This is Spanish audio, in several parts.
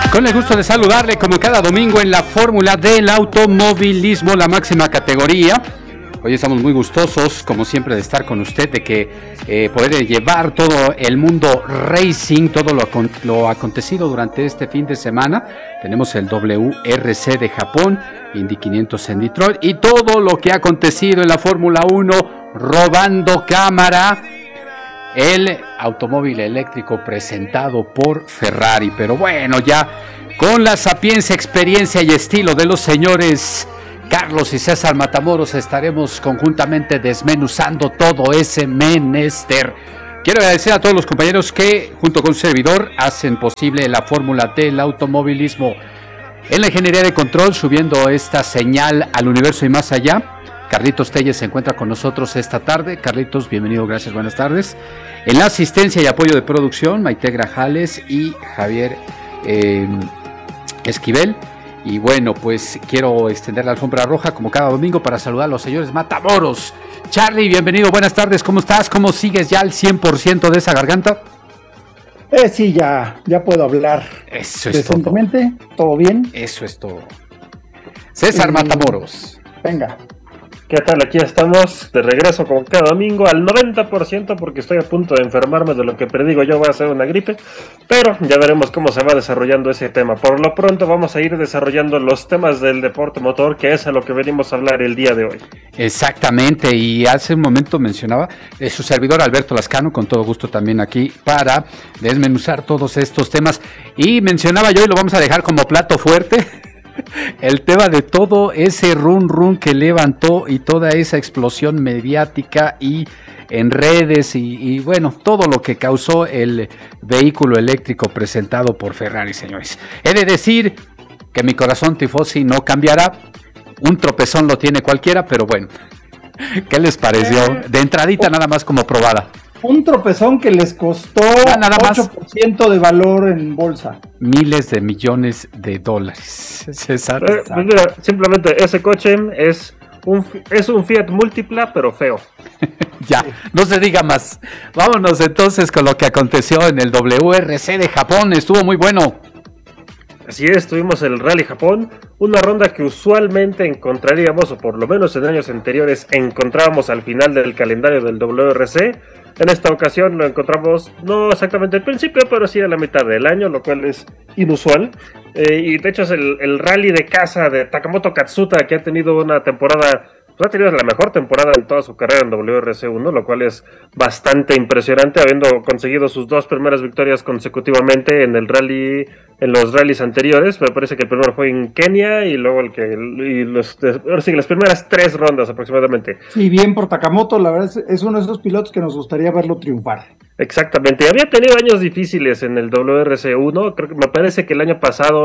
Con el gusto de saludarle como cada domingo en la fórmula del automovilismo, la máxima categoría. Hoy estamos muy gustosos, como siempre, de estar con usted, de que poder llevar todo el mundo racing, todo lo acontecido durante este fin de semana. Tenemos el WRC de Japón, Indy 500 en Detroit y todo lo que ha acontecido en la Fórmula 1, robando cámara. El automóvil eléctrico presentado por Ferrari, pero bueno, ya con la sapiencia, experiencia y estilo de los señores Carlos y César Matamoros estaremos conjuntamente desmenuzando todo ese menester. Quiero agradecer a todos los compañeros que junto con su servidor hacen posible la fórmula del automovilismo. En la ingeniería de control, subiendo esta señal al universo y más allá, Carlitos Telles se encuentra con nosotros esta tarde. Carlitos, bienvenido, gracias, buenas tardes. En la asistencia y apoyo de producción, Maite Grajales y Javier Esquivel. Y bueno, pues quiero extender la alfombra roja como cada domingo para saludar a los señores Matamoros. Charlie, bienvenido, buenas tardes, ¿cómo estás? ¿Cómo sigues ya al 100% de esa garganta? Sí, ya puedo hablar. Eso es decentemente, todo bien. Eso es todo. César Matamoros. Venga. ¿Qué tal? Aquí estamos de regreso como cada domingo al 90% porque estoy a punto de enfermarme de lo que predigo yo va a ser una gripe, pero ya veremos cómo se va desarrollando ese tema. Por lo pronto vamos a ir desarrollando los temas del deporte motor, que es a lo que venimos a hablar el día de hoy. Exactamente, y hace un momento mencionaba su servidor Alberto Lascano, con todo gusto también aquí para desmenuzar todos estos temas, y mencionaba yo, y lo vamos a dejar como plato fuerte, el tema de todo ese run que levantó y toda esa explosión mediática y en redes y bueno, todo lo que causó el vehículo eléctrico presentado por Ferrari, señores. He de decir que mi corazón tifosi no cambiará, un tropezón lo tiene cualquiera, pero bueno, ¿qué les pareció? De entradita nada más como probada. Un tropezón que les costó nada más 8% de valor en bolsa. Miles de millones de dólares. César. Pues mira, simplemente ese coche es un Fiat Multipla, pero feo. Ya, no se diga más. Vámonos entonces con lo que aconteció en el WRC de Japón. Estuvo muy bueno. Así es, tuvimos el Rally Japón, una ronda que usualmente encontraríamos, o por lo menos en años anteriores encontrábamos al final del calendario del WRC. En esta ocasión lo encontramos no exactamente al principio, pero sí a la mitad del año, lo cual es inusual. Y de hecho es el rally de casa de Takamoto Katsuta, que ha tenido una temporada, pues ha tenido la mejor temporada en toda su carrera en WRC1, lo cual es bastante impresionante, habiendo conseguido sus 2 primeras victorias consecutivamente en en los rallies anteriores. Me parece que el primero fue en Kenia y luego ahora sí, las primeras 3 rondas aproximadamente. Sí, bien por Takamoto, la verdad es uno de esos pilotos que nos gustaría verlo triunfar. Exactamente, había tenido años difíciles en el WRC1, creo que me parece que el año pasado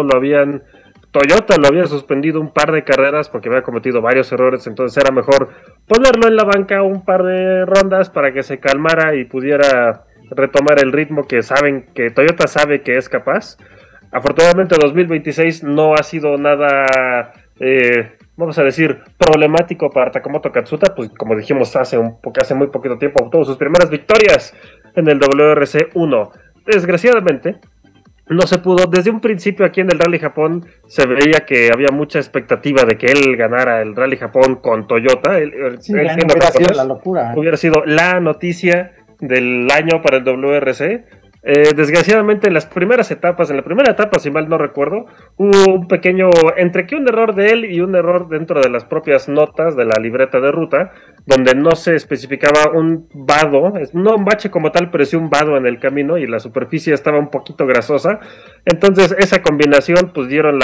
Toyota lo había suspendido un par de carreras porque había cometido varios errores, entonces era mejor ponerlo en la banca un par de rondas para que se calmara y pudiera retomar el ritmo que Toyota sabe que es capaz. Afortunadamente 2026 no ha sido nada, vamos a decir, problemático para Takamoto Katsuta, pues como dijimos hace muy poquito tiempo obtuvo sus primeras victorias en el WRC1. Desgraciadamente no se pudo. Desde un principio aquí en el Rally Japón se veía que había mucha expectativa de que él ganara el Rally Japón con Toyota. Hubiera sido la locura. Hubiera sido la noticia del año para el WRC. Desgraciadamente en la primera etapa, si mal no recuerdo, hubo un pequeño, entre que un error de él y un error dentro de las propias notas de la libreta de ruta, donde no se especificaba un vado, no un bache como tal, pero sí un vado en el camino y la superficie estaba un poquito grasosa. Entonces esa combinación pues dieron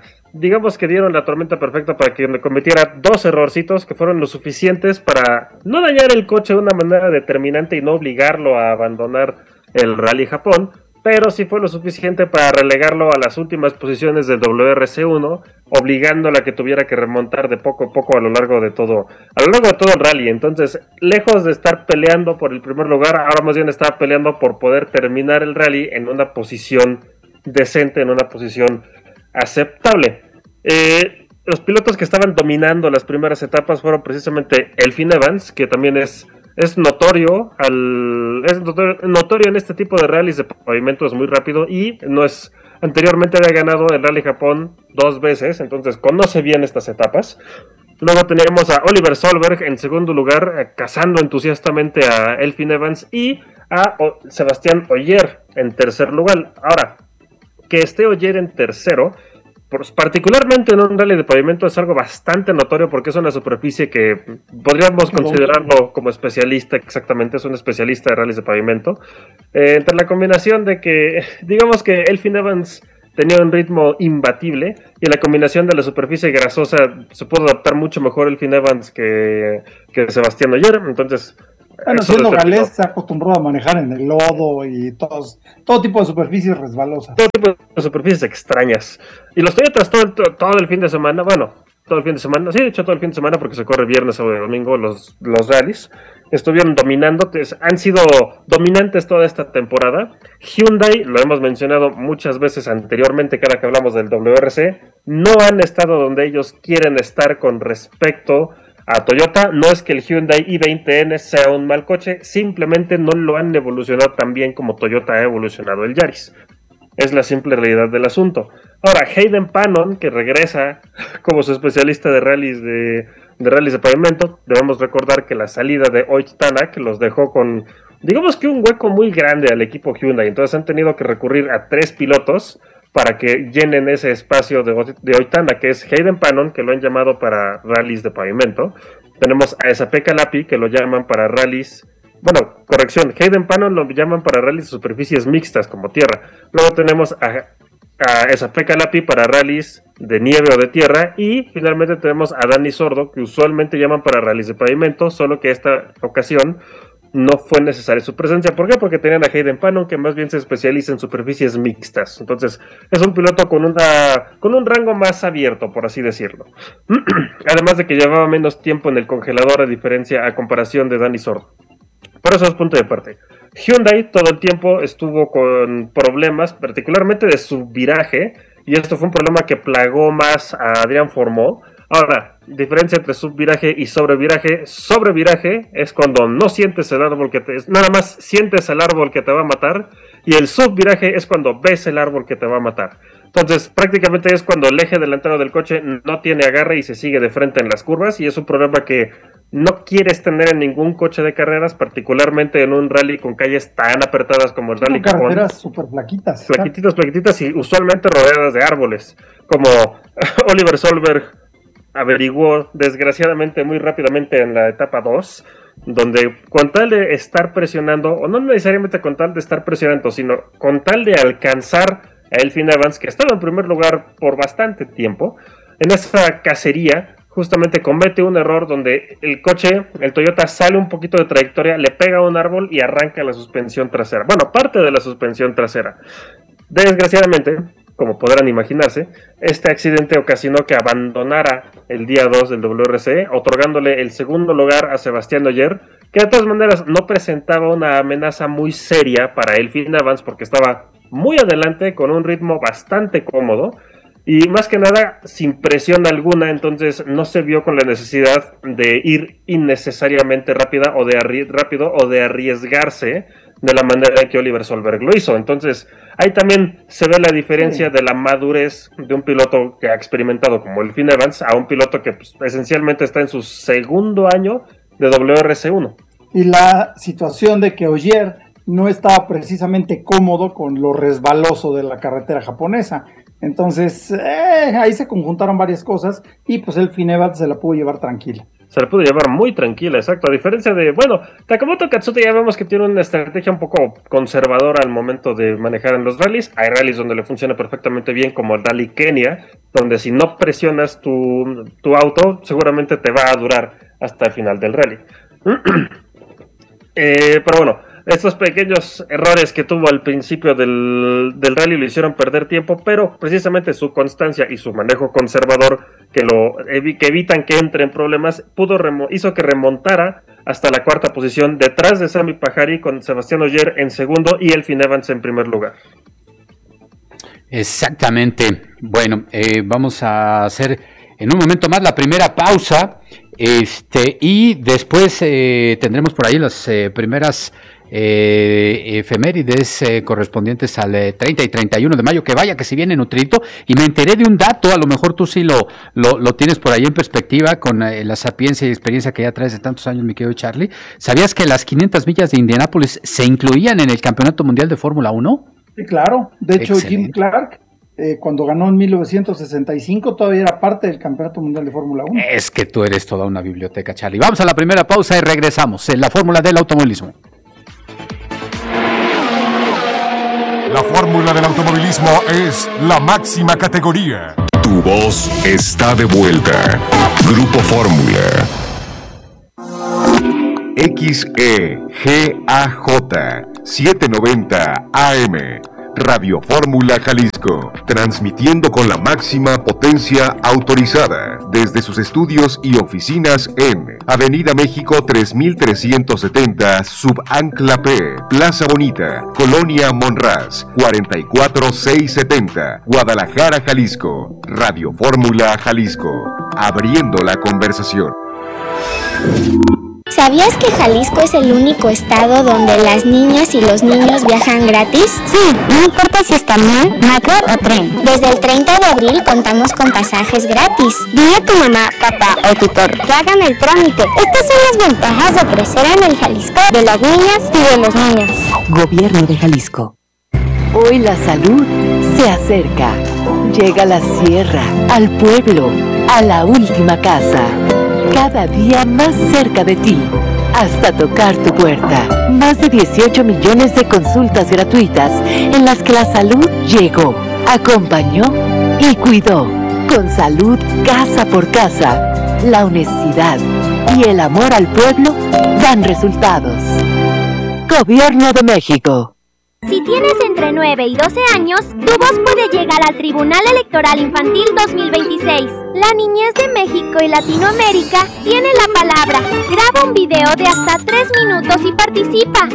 la tormenta perfecta para que me cometiera 2 errorcitos que fueron lo suficientes para no dañar el coche de una manera determinante y no obligarlo a abandonar el Rally Japón, pero sí fue lo suficiente para relegarlo a las últimas posiciones del WRC1, obligándola a que tuviera que remontar de poco a poco a lo largo de todo el rally. Entonces, lejos de estar peleando por el primer lugar, ahora más bien estaba peleando por poder terminar el rally en una posición decente, en una posición aceptable. Los pilotos que estaban dominando las primeras etapas fueron precisamente Elfyn Evans, que también es notorio en este tipo de rallies de pavimentos muy rápido y no es Anteriormente había ganado el Rally Japón 2 veces, entonces conoce bien estas etapas. Luego tenemos a Oliver Solberg en segundo lugar, cazando entusiastamente a Elfyn Evans, y a Sebastián Ogier en tercer lugar. Ahora, que esté Ogier en tercero, particularmente en un rally de pavimento, es algo bastante notorio porque es una superficie que podríamos considerarlo como especialista. Exactamente, es un especialista de rallies de pavimento. Entre la combinación de que, digamos que Elfyn Evans tenía un ritmo imbatible, y la combinación de la superficie grasosa, se pudo adaptar mucho mejor Elfyn Evans que Sebastián Ogier. Entonces, bueno, siendo galés, se acostumbró a manejar en el lodo y todo tipo de superficies resbalosas. Todo tipo de superficies extrañas. Y los Toyotas todo el fin de semana, todo el fin de semana, sí, de hecho todo el fin de semana, porque se corre viernes, sábado y domingo los rallies, estuvieron dominando, han sido dominantes toda esta temporada. Hyundai, lo hemos mencionado muchas veces anteriormente cada que hablamos del WRC, no han estado donde ellos quieren estar con respecto a Toyota. No es que el Hyundai i20N sea un mal coche, simplemente no lo han evolucionado tan bien como Toyota ha evolucionado el Yaris. Es la simple realidad del asunto. Ahora, Hayden Pannon, que regresa como su especialista de rallies de pavimento, debemos recordar que la salida de Ott Tanak los dejó con, digamos que un hueco muy grande al equipo Hyundai. Entonces han tenido que recurrir a 3 pilotos para que llenen ese espacio de Ott Tanak, que es Hayden Pannon, que lo han llamado para rallies de pavimento. Tenemos a Esa-Pekka Lappi, que lo llaman para rallies. Bueno, corrección, Hayden Pannon lo llaman para rallies de superficies mixtas como tierra. Luego tenemos a Esa-Pekka Lappi para rallies de nieve o de tierra. Y finalmente tenemos a Dani Sordo, que usualmente llaman para rallies de pavimento, solo que esta ocasión no fue necesaria su presencia. ¿Por qué? Porque tenían a Hayden Pannon, que más bien se especializa en superficies mixtas. Entonces, es un piloto con un rango más abierto, por así decirlo. Además de que llevaba menos tiempo en el congelador a comparación de Dani Sordo. Pero eso es punto de aparte. Hyundai todo el tiempo estuvo con problemas, particularmente de subviraje, y esto fue un problema que plagó más a Adrián Fourmaux. Ahora, diferencia entre subviraje y sobreviraje. Sobreviraje es cuando no sientes el árbol nada más sientes el árbol que te va a matar, y el subviraje es cuando ves el árbol que te va a matar. Entonces, prácticamente es cuando el eje delantero del coche no tiene agarre y se sigue de frente en las curvas, y es un problema que no quieres tener en ningún coche de carreras, particularmente en un rally con calles tan apretadas como el Rally Japón. Carreteras súper flaquitas. Flaquititas y usualmente rodeadas de árboles, como Oliver Solberg averiguó desgraciadamente muy rápidamente en la etapa 2, donde con tal de estar presionando, o no necesariamente con tal de estar presionando, sino con tal de alcanzar a Elfyn Evans, que estaba en primer lugar por bastante tiempo, en esa cacería justamente comete un error donde el Toyota sale un poquito de trayectoria, le pega a un árbol y arranca la suspensión trasera. Bueno, parte de la suspensión trasera. Desgraciadamente, como podrán imaginarse, este accidente ocasionó que abandonara el día 2 del WRC, otorgándole el segundo lugar a Sebastián Ogier, que de todas maneras no presentaba una amenaza muy seria para Elfyn Evans porque estaba muy adelante con un ritmo bastante cómodo y más que nada sin presión alguna. Entonces no se vio con la necesidad de ir innecesariamente rápido o de arriesgarse de la manera en que Oliver Solberg lo hizo. Entonces ahí también se ve la diferencia de la madurez de un piloto que ha experimentado como Elfyn Evans a un piloto que pues, esencialmente está en su segundo año de WRC1. Y la situación de que Ogier no estaba precisamente cómodo con lo resbaloso de la carretera japonesa. Entonces, ahí se conjuntaron varias cosas y pues Elfyn Evans se la pudo llevar tranquila. Se la pudo llevar muy tranquila, exacto. A diferencia de, Takamoto Katsuta ya vemos que tiene una estrategia un poco conservadora al momento de manejar en los rallies. Hay rallies donde le funciona perfectamente bien, como el Rally Kenia, donde si no presionas tu auto, seguramente te va a durar hasta el final del rally. Pero bueno, estos pequeños errores que tuvo al principio del rally le hicieron perder tiempo, pero precisamente su constancia y su manejo conservador que evitan que entre en problemas hizo que remontara hasta la cuarta posición detrás de Sami Pajari, con Sebastián Ogier en segundo y Elfyn Evans en primer lugar. Exactamente. Bueno, vamos a hacer en un momento más la primera pausa, y después tendremos por ahí las primeras efemérides correspondientes al 30 y 31 de mayo, que vaya que si viene nutrito, y me enteré de un dato, a lo mejor tú sí lo tienes por ahí en perspectiva, con la sapiencia y experiencia que ya traes de tantos años, mi querido Charlie. ¿Sabías que las 500 millas de Indianápolis se incluían en el Campeonato Mundial de Fórmula 1? Sí, claro. De hecho, Excelente. Jim Clark, cuando ganó en 1965, todavía era parte del Campeonato Mundial de Fórmula 1. Es que tú eres toda una biblioteca, Charlie. Vamos a la primera pausa y regresamos en la fórmula del automovilismo. La fórmula del automovilismo es la máxima categoría. Tu voz está de vuelta. Grupo Fórmula. XEGAJ 790 AM. Radio Fórmula Jalisco, transmitiendo con la máxima potencia autorizada desde sus estudios y oficinas en Avenida México 3370, Subancla P, Plaza Bonita, Colonia Monraz, 44670, Guadalajara, Jalisco. Radio Fórmula Jalisco, abriendo la conversación. ¿Sabías que Jalisco es el único estado donde las niñas y los niños viajan gratis? Sí, no importa si es camión, macro o tren. Desde el 30 de abril contamos con pasajes gratis. Dile a tu mamá, papá o tutor que hagan el trámite. Estas son las ventajas de crecer en el Jalisco de las niñas y de los niños. Gobierno de Jalisco. Hoy la salud se acerca. Llega a la sierra, al pueblo, a la última casa. Cada día más cerca de ti, hasta tocar tu puerta. Más de 18 millones de consultas gratuitas en las que la salud llegó, acompañó y cuidó. Con salud casa por casa, la honestidad y el amor al pueblo dan resultados. Gobierno de México. Si tienes entre 9 y 12 años, tu voz puede llegar al Tribunal Electoral Infantil 2026. La niñez de México y Latinoamérica tiene la palabra. Graba un video de hasta 3 minutos y participa.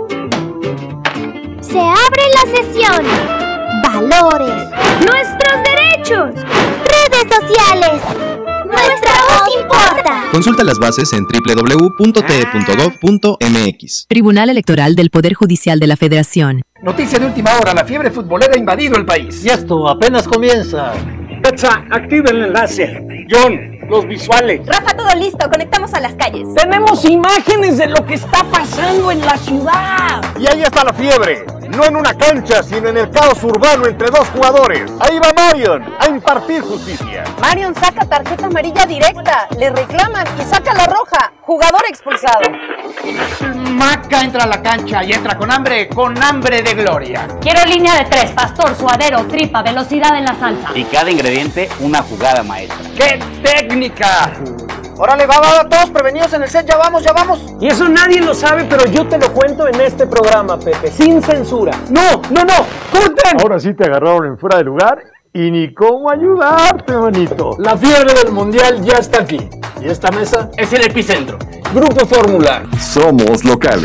Se abre la sesión. Valores. Nuestros derechos. Redes sociales. Nuestra voz importa. Consulta las bases en www.te.gov.mx. Tribunal Electoral del Poder Judicial de la Federación. Noticia de última hora, la fiebre futbolera ha invadido el país. Y esto apenas comienza. Petsa, activa el enlace. John, los visuales. Rafa, todo listo, conectamos a las calles. Tenemos imágenes de lo que está pasando en la ciudad. Y ahí está la fiebre. No en una cancha, sino en el caos urbano entre dos jugadores. Ahí va Marion a impartir justicia. Marion saca tarjeta amarilla directa, le reclaman y saca la roja. Jugador expulsado. Maca entra a la cancha y entra con hambre de gloria. Quiero línea de 3, pastor, suadero, tripa, velocidad en la salsa. Y cada ingrediente una jugada maestra. ¡Qué técnica! Órale, va, todos prevenidos en el set, ya vamos. Y eso nadie lo sabe, pero yo te lo cuento en este programa, Pepe, sin censura. ¡No! ¡Corten! Ahora sí te agarraron en fuera de lugar y ni cómo ayudarte, manito. La fiebre del mundial ya está aquí. Y esta mesa es el epicentro. Grupo Fórmula. Somos locales.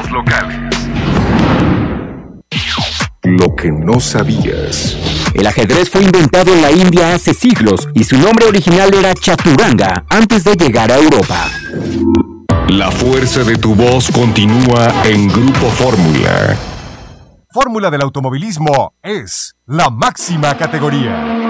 Lo que no sabías. El ajedrez fue inventado en la India hace siglos y su nombre original era Chaturanga antes de llegar a Europa. La fuerza de tu voz continúa en Grupo Fórmula. Fórmula del automovilismo es la máxima categoría.